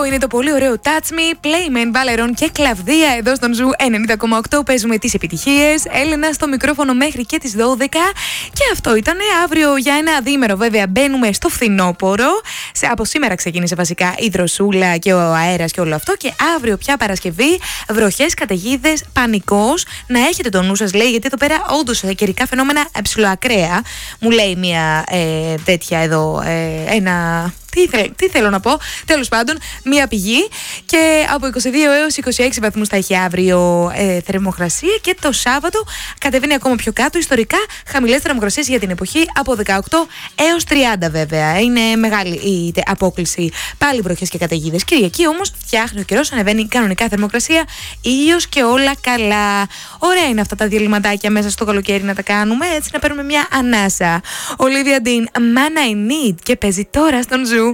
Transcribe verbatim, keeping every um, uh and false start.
είναι το πολύ ωραίο Touch Me, Playmen, Valerian και Κλαβδία εδώ στον Ζου ενενήντα κόμμα οκτώ. Παίζουμε τις επιτυχίες. Έλενα στο μικρόφωνο μέχρι και τις δώδεκα. Και αυτό ήταν αύριο για ένα διήμερο. Βέβαια, μπαίνουμε στο φθινόπωρο. Σε, από σήμερα ξεκίνησε βασικά η δροσούλα και ο αέρας και όλο αυτό. Και αύριο πια Παρασκευή, βροχές, καταιγίδες, πανικός. Να έχετε το νου σας, λέει, γιατί εδώ πέρα όντως καιρικά φαινόμενα ψιλοακραία. Μου λέει μια ε, τέτοια εδώ, ε, ένα. Τι, θέλ, τι θέλω να πω, τέλος πάντων, μία πηγή. Και από είκοσι δύο έως είκοσι έξι βαθμούς θα έχει αύριο ε, θερμοκρασία. Και το Σάββατο κατεβαίνει ακόμα πιο κάτω. Ιστορικά χαμηλές θερμοκρασίες για την εποχή, από δεκαοκτώ έως τριάντα βέβαια. Είναι μεγάλη η απόκληση. Πάλι βροχές και καταιγίδες. Κυριακή όμως φτιάχνει ο καιρός, ανεβαίνει κανονικά θερμοκρασία, ήλιος και όλα καλά. Ωραία είναι αυτά τα διαλυματάκια μέσα στο καλοκαίρι να τα κάνουμε, έτσι να παίρνουμε μια ανάσα. Olivia Dean, Man I Need, και παίζει τώρα στον Ζου.